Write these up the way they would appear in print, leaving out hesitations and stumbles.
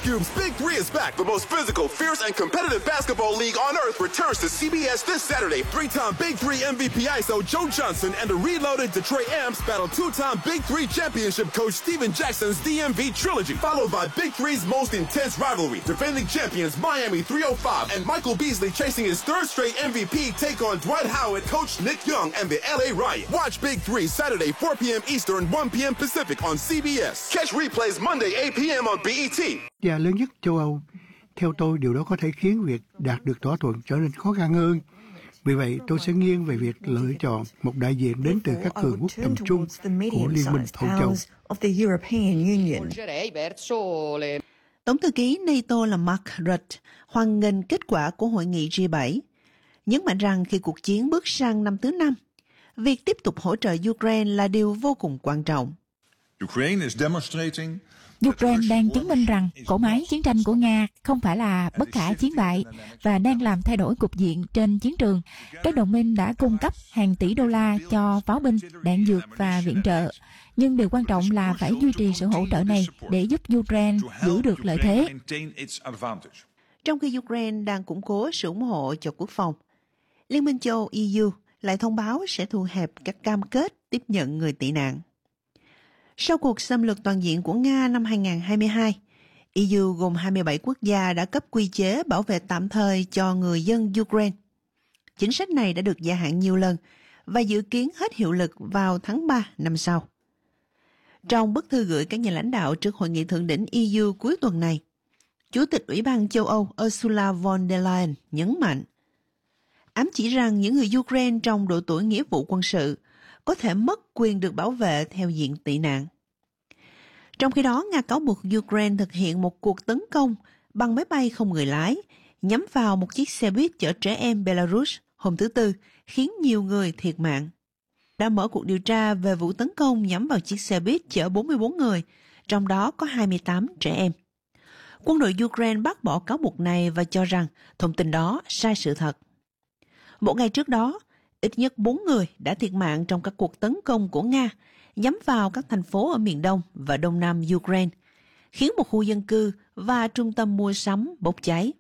Cube's Big Three is back. The most physical, fierce, and competitive basketball league on earth returns to CBS this Saturday. Three-time Big Three MVP ISO Joe Johnson and the reloaded Detroit Amps battle two-time Big Three championship coach Steven Jackson's DMV trilogy, followed by Big Three's most intense rivalry. Defending champions Miami 305 and Michael Beasley chasing his third straight MVP take on Dwight Howard, coach Nick Young, and the LA Riot. Watch Big Three Saturday 4 p.m. Eastern, 1 p.m. Pacific on CBS. Catch replays Monday 8 p.m. on BET. Và lớn nhất châu Âu, theo tôi điều đó có thể khiến việc đạt được thỏa thuận trở nên khó khăn hơn. Vì vậy, tôi sẽ nghiêng về việc lựa chọn một đại diện đến từ các cường quốc tầm trung của Liên minh Âu Châu. Tổng thư ký NATO là Mark Rutte hoan nghênh kết quả của hội nghị G7, nhấn mạnh rằng khi cuộc chiến bước sang năm thứ 5, việc tiếp tục hỗ trợ Ukraine là điều vô cùng quan trọng. Ukraine đang chứng minh rằng cỗ máy chiến tranh của Nga không phải là bất khả chiến bại và đang làm thay đổi cục diện trên chiến trường. Các đồng minh đã cung cấp hàng tỷ đô la cho pháo binh, đạn dược và viện trợ. Nhưng điều quan trọng là phải duy trì sự hỗ trợ này để giúp Ukraine giữ được lợi thế. Trong khi Ukraine đang củng cố sự ủng hộ cho quốc phòng, Liên minh châu Âu EU lại thông báo sẽ thu hẹp các cam kết tiếp nhận người tị nạn. Sau cuộc xâm lược toàn diện của Nga năm 2022, EU gồm 27 quốc gia đã cấp quy chế bảo vệ tạm thời cho người dân Ukraine. Chính sách này đã được gia hạn nhiều lần và dự kiến hết hiệu lực vào tháng 3 năm sau. Trong bức thư gửi các nhà lãnh đạo trước hội nghị thượng đỉnh EU cuối tuần này, Chủ tịch Ủy ban châu Âu Ursula von der Leyen nhấn mạnh, ám chỉ rằng những người Ukraine trong độ tuổi nghĩa vụ quân sự có thể mất quyền được bảo vệ theo diện tị nạn. Trong khi đó, Nga cáo buộc Ukraine thực hiện một cuộc tấn công bằng máy bay không người lái nhắm vào một chiếc xe buýt chở trẻ em Belarus hôm thứ Tư, khiến nhiều người thiệt mạng. Đã mở cuộc điều tra về vụ tấn công nhắm vào chiếc xe buýt chở 44 người, trong đó có 28 trẻ em. Quân đội Ukraine bác bỏ cáo buộc này và cho rằng thông tin đó sai sự thật. Một ngày trước đó, ít nhất 4 người đã thiệt mạng trong các cuộc tấn công của Nga nhắm vào các thành phố ở miền đông và đông nam Ukraine, khiến một khu dân cư và trung tâm mua sắm bốc cháy.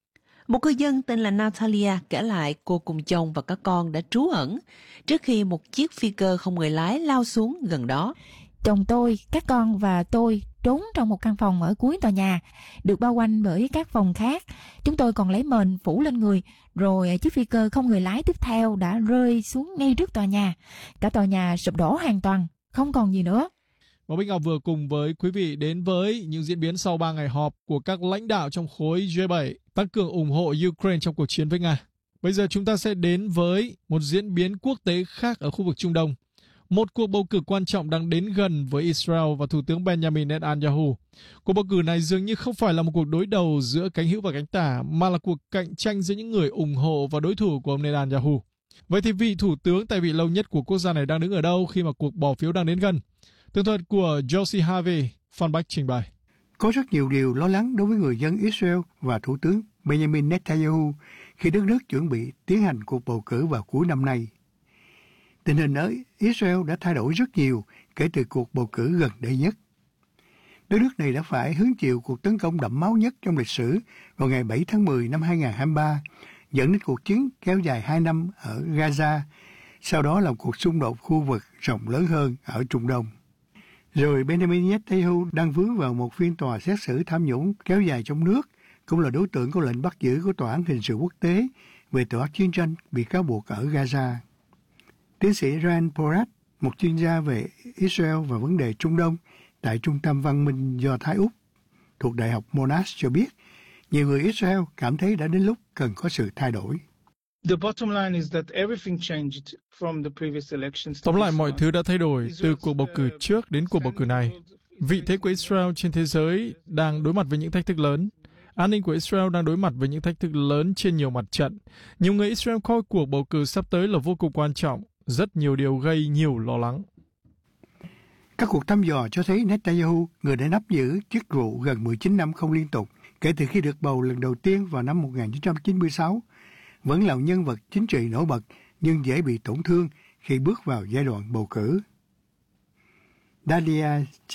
Một cư dân tên là Natalia kể lại cô cùng chồng và các con đã trú ẩn trước khi một chiếc phi cơ không người lái lao xuống gần đó. Chồng tôi, các con và tôi trốn trong một căn phòng ở cuối tòa nhà, được bao quanh bởi các phòng khác. Chúng tôi còn lấy mền phủ lên người, rồi chiếc phi cơ không người lái tiếp theo đã rơi xuống ngay trước tòa nhà. Cả tòa nhà sụp đổ hoàn toàn, không còn gì nữa. Và Bích Ngọc vừa cùng với quý vị đến với những diễn biến sau 3 ngày họp của các lãnh đạo trong khối G7 tăng cường ủng hộ Ukraine trong cuộc chiến với Nga. Bây giờ chúng ta sẽ đến với một diễn biến quốc tế khác ở khu vực Trung Đông. Một cuộc bầu cử quan trọng đang đến gần với Israel và Thủ tướng Benjamin Netanyahu. Cuộc bầu cử này dường như không phải là một cuộc đối đầu giữa cánh hữu và cánh tả, mà là cuộc cạnh tranh giữa những người ủng hộ và đối thủ của ông Netanyahu. Vậy thì vị thủ tướng tại vị lâu nhất của quốc gia này đang đứng ở đâu khi mà cuộc bỏ phiếu đang đến gần? Tường thuật của Josie Harvey, Phan Bách trình bày. Có rất nhiều điều lo lắng đối với người dân Israel và Thủ tướng Benjamin Netanyahu khi đất nước chuẩn bị tiến hành cuộc bầu cử vào cuối năm nay. Tình hình ở Israel đã thay đổi rất nhiều kể từ cuộc bầu cử gần đây nhất. Đất nước này đã phải hứng chịu cuộc tấn công đẫm máu nhất trong lịch sử vào ngày 7 tháng 10 năm 2023, dẫn đến cuộc chiến kéo dài 2 năm ở Gaza, sau đó là cuộc xung đột khu vực rộng lớn hơn ở Trung Đông. Rồi Benjamin Netanyahu đang vướng vào một phiên tòa xét xử tham nhũng kéo dài trong nước, cũng là đối tượng có lệnh bắt giữ của Tòa án Hình sự Quốc tế về tội ác chiến tranh bị cáo buộc ở Gaza. Tiến sĩ Rand Porat, một chuyên gia về Israel và vấn đề Trung Đông tại Trung tâm Văn minh Do Thái Úc thuộc Đại học Monash cho biết, nhiều người Israel cảm thấy đã đến lúc cần có sự thay đổi. Tóm lại, mọi thứ đã thay đổi từ cuộc bầu cử trước đến cuộc bầu cử này. Vị thế của Israel trên thế giới đang đối mặt với những thách thức lớn. An ninh của Israel đang đối mặt với những thách thức lớn trên nhiều mặt trận. Nhiều người Israel coi cuộc bầu cử sắp tới là vô cùng quan trọng. Rất nhiều điều gây nhiều lo lắng. Các cuộc thăm dò cho thấy Netanyahu, người đã nắm giữ chức vụ gần 19 năm không liên tục kể từ khi được bầu lần đầu tiên vào năm 1996, vẫn là nhân vật chính trị nổi bật nhưng dễ bị tổn thương khi bước vào giai đoạn bầu cử. Dalia